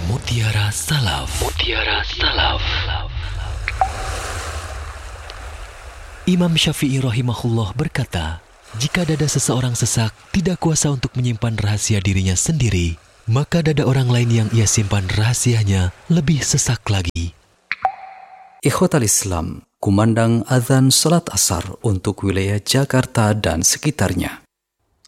Mutiara Salaf. Mutiara Salaf. Imam Syafi'i rahimahullah berkata, jika dada seseorang sesak tidak kuasa untuk menyimpan rahasia dirinya sendiri, maka dada orang lain yang ia simpan rahasianya lebih sesak lagi. Ikhwatal Islam, kumandang azan salat asar untuk wilayah Jakarta dan sekitarnya.